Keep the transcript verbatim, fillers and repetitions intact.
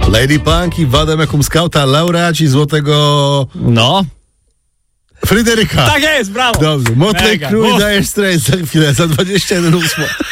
Lady Punk i Wademekum Skauta, laureaci Złotego... No. Fryderyka. Tak jest, brawo. Dobrze. Motley Mega. Crue Mów. i Dire Straits za chwilę, za dwadzieścia jeden ósmo.